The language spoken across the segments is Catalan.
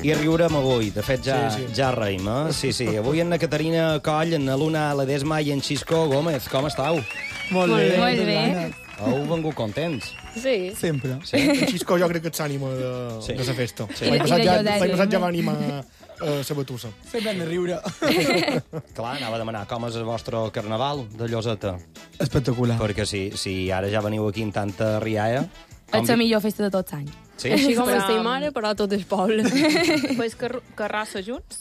I riurem avui. De fet, ja reim, eh? Sí. Avui en la Caterina Coll, en la Luna Ledesma i en Xisco Gómez. Com estàu? Molt bé. Molt bé. Heu vengut contents? Sí. Sempre. Sí? En Xisco jo crec que s'ànima de la festa. Sí. L'any passat ja va animar la batussa. Sempre hem de riure. Clar, anava a demanar com és el vostre carnaval de Lloseta. Espectacular. Perquè si ara ja veniu aquí amb tanta rialla... És la millor festa de tots anys. Sí? Així com estem ara, però tot el poble. Pues carrassa junts?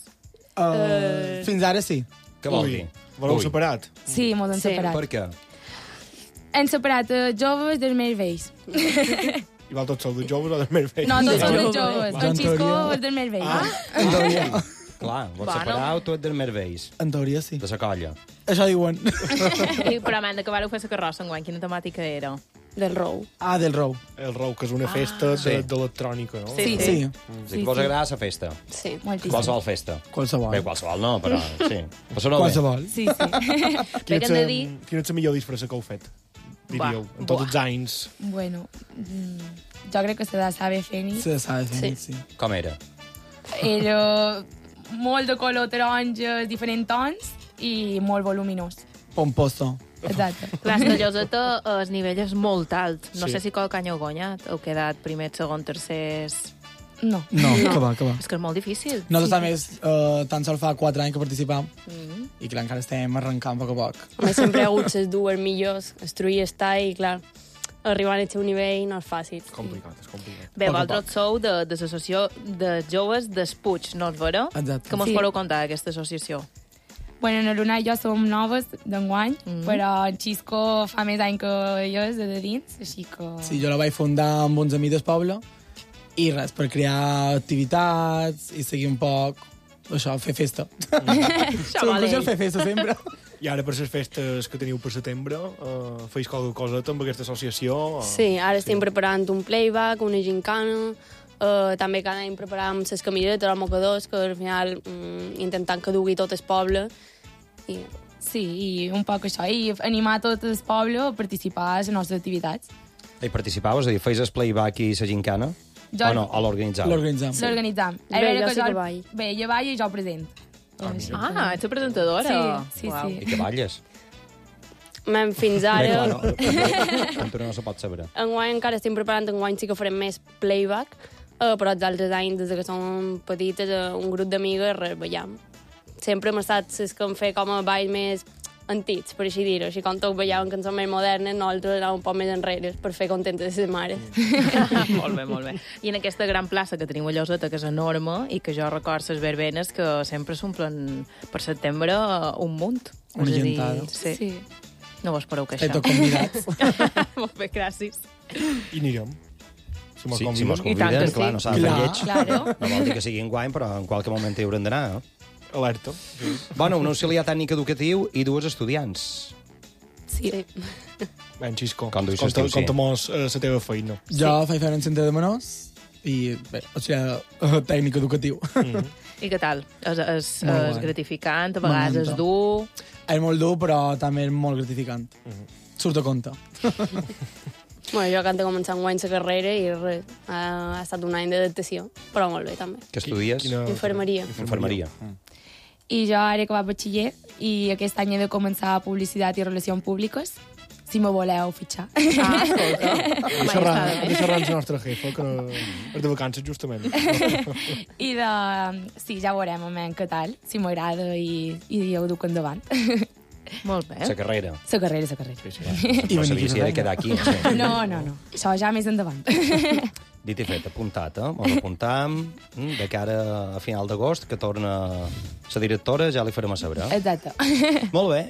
Fins ara sí. Què vol dir? Voleu separat? Sí, mos han separat. Per què? Hem separat joves dels més vells. I val tots sou de joves o de més vells? No, tots som dels joves. Jo, en El Xisco teoria- és dels més vells. En teoria. Clar, vols separar tu ets dels més vells, En teoria sí. de la colla. Això diuen. I, però a banda que vareu fer la carrossa enguany, quina temàtica era? Del rou. Ah, del rou. El rou, que és una festa sí. d'electrònica, no? Sí. Sí, Sí, vos agrada la festa? Sí. Moltíssim. Qualsevol festa. qualsevol. Bé, qualsevol no, però sí. Passar-ho bé. Qualsevol. Sí. Bé que hem de dir... Quina és la millor disfressa que heu fet? Diríeu, en tots els anys. Bueno, jo crec que se la sabe fent-hi. Se sabe fer, sí. Com era? Era molt de color taronja, diferents tons i molt voluminós. Pomposo. Exacte. Clar, és que Lloseta el nivell és molt alt. No Sí. sé si qualque any heu guanyat. Heu quedat primer, segon, tercers... No. No, que va. És que és molt difícil. Nosaltres, a més, tan sol fa 4 anys que participam i clar, encara estem arrencant a poc a poc. A més, sempre hi ha hagut les dues millors, Estruir i Estar, i clar, arribar a aquest nivell no és fàcil. És complicat. Bé, Poc a vosaltres sou de l'associació de joves d'Espuig, no és vera? Exacte. Com us Sí. podeu contar aquesta associació? Bueno, en Luna i jo som noves d'enguany, però en Xisco fa més anys que jo és de dins, així que... Sí, jo la vaig fundar amb uns amics del poble i res, per crear activitats i seguir un poc això, fer festa. Conclusió, fer festa sempre. I ara, per les festes que teniu per setembre, feis qualque coseta amb aquesta associació? Sí, ara estem preparant un playback, una gincana, també cada any preparàvem les camisetes o mocadors, que al final intentant que dugui tot el poble. I... Sí, i un poc això, i animar tot el poble a participar a les nostres activitats. Hi participaves? És a dir, feis el playback i la gincana? Jo- O no? O l'organitzàveu? L'organitzam. L'organitzam. Bé, jo sí que vaig. Bé, jo vaig i jo present. Ah, ets la presentadora? Sí. I que balles? Fins Bé, ara... clar, no. Però no se pot saber. Enguany encara estem preparant, enguany sí que farem més playback, però els altres anys, des que som petites, un grup d'amigues ballam. Sempre hem estat les que hem fet com a ball més antics, per així dir-ho. Així com tots ballaven cançons més modernes, nosaltres anàvem un poc més enrere per fer contentes les mares. Molt bé, molt bé. I en aquesta gran plaça que tenim a Lloseta, que és enorme, i que jo record les verbenes que sempre s'omplen per setembre un munt. Una És a dir, gentada. Sí. No vos podeu queixar. Estem tot convidats. Molt bé, gràcies. I anirem. Si mos Sí, conviden. si mos I tant conviden, que clar, sí. no s'ha de fer Clar. lleig. Claro. No vol dir que sigui enguany, però en qualque moment hi haurem d'anar, eh? Alerta. Sí. Bueno, un auxiliar tècnic educatiu i dues estudiants. Sí. Ben, Xisco, Com duis l'estiu, sí. conta-mos la teva feina. Jo faig feina en centre de menors i, bé, o sigui, tècnic educatiu. I què tal? És Molt guai. gratificant, a vegades és M'encanta. dur... És molt dur, però també és molt gratificant. Surt de compte. Bueno, jo acabo de començar enguany la carrera i res, ha estat un any d'adaptació, però molt bé també. Que estudies? Infermeria. Infermeria. I jo ara he acabat batxiller i aquest any he de començar publicitat i relacions públiques, si me voleu fitxar. Ah, escolta. Home, ja està bé. Deixa la nostra jefa, que és de vacances, justament. I sí, ja veurem què tal, si m'agrada i ho duc endavant. Molt bé. La carrera. La carrera. I No venir sabia aquí si a ha de quedar aquí. Sí. No. Això ja més endavant. Dit i fet, apuntat, eh? Mos apuntam de cara a final d'agost, que torna la directora, ja li farem a saber. Exacte. Molt bé,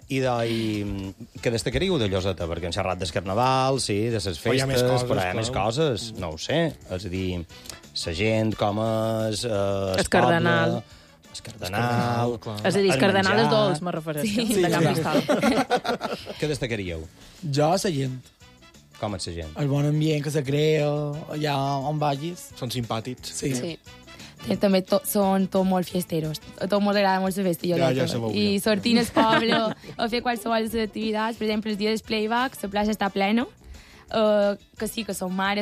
i què destacaríeu de Lloseta? Perquè hem xerrat del carnaval, sí, de les Però hi ha més festes, coses, però hi ha clar. més coses, no ho sé. És a dir, la gent, com és... El cardenal. El cardenal... clar. És a dir, el cardenal és menjar. dolç, me refereixo. Sí. De Can Sí. Cristal. Què destacaríeu? Jo, la gent. Com és la gent? El bon ambient que se crea allà on vagis. Són simpàtics. Sí. Sí. També són tots molt fiesteros. A tots m'agrada molt la festa. Ja sabeu, I ja. sortint al poble a fer qualsevol de les activitats, per exemple, el dia del playback, la plaça està plena, que sí, que són mares